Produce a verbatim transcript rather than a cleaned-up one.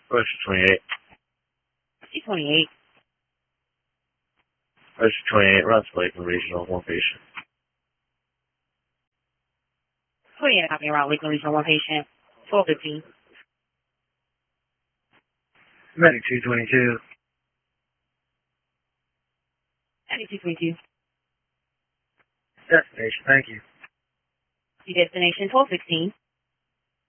Register twenty-eight. C twenty-eight. Register twenty-eight, Ross Lakeland Regional, one patient. twenty-eight, copy around Lakeland Regional, one patient. twelve fifteen. Medic two twenty-two. Medic two twenty-two. Destination, thank you. Destination twelve sixteen.